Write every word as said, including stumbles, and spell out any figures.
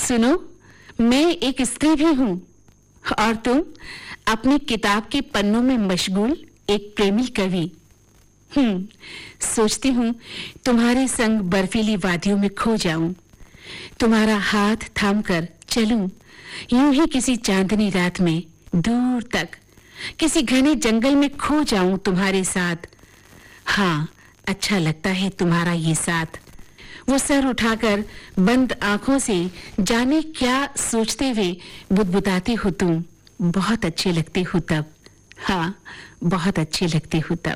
सुनो, मैं एक स्त्री भी हूँ और तुम अपनी किताब के पन्नों में मशगूल एक प्रेमी कवि। हम्म, सोचती हूँ तुम्हारे संग बर्फीली वादियों में खो जाऊं, तुम्हारा हाथ थामकर चलूं यूं ही किसी चांदनी रात में दूर तक, किसी घने जंगल में खो जाऊं तुम्हारे साथ। हाँ, अच्छा लगता है तुम्हारा ये साथ। वो सर उठाकर बंद आंखों से जाने क्या सोचते हुए बुदबुदाती हो तुम। बहुत अच्छे लगते हो तब। हाँ, बहुत अच्छे लगते हो तब।